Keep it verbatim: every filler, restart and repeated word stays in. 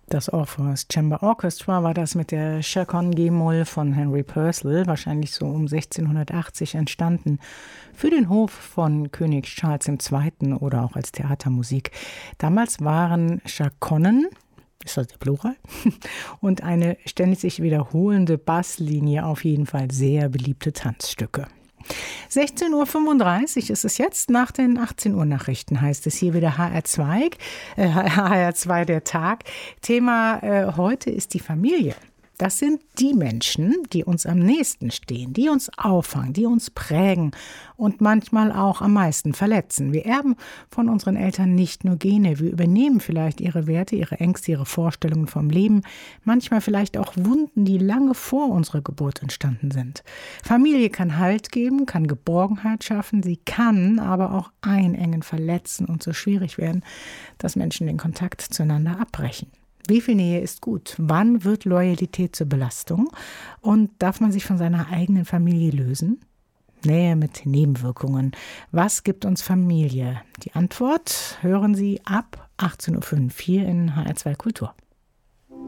Das Orpheus Chamber Orchestra war das mit der Chaconne G-Moll von Henry Purcell, wahrscheinlich so um sechzehnhundertachtzig entstanden, für den Hof von König Charles der Zweite. Oder auch als Theatermusik. Damals waren Chaconnen, ist das der Plural, und eine ständig sich wiederholende Basslinie auf jeden Fall sehr beliebte Tanzstücke. sechzehn Uhr fünfunddreißig ist es jetzt, nach den achtzehn Uhr Nachrichten heißt es hier wieder H R zwei, äh, H R zwei der Tag. Thema äh, heute ist die Familie. Das sind die Menschen, die uns am nächsten stehen, die uns auffangen, die uns prägen und manchmal auch am meisten verletzen. Wir erben von unseren Eltern nicht nur Gene, wir übernehmen vielleicht ihre Werte, ihre Ängste, ihre Vorstellungen vom Leben, manchmal vielleicht auch Wunden, die lange vor unserer Geburt entstanden sind. Familie kann Halt geben, kann Geborgenheit schaffen, sie kann aber auch einengen, verletzen und so schwierig werden, dass Menschen den Kontakt zueinander abbrechen. Wie viel Nähe ist gut? Wann wird Loyalität zur Belastung? Und darf man sich von seiner eigenen Familie lösen? Nähe mit Nebenwirkungen. Was gibt uns Familie? Die Antwort hören Sie ab achtzehn Uhr fünf hier in H R zwei Kultur.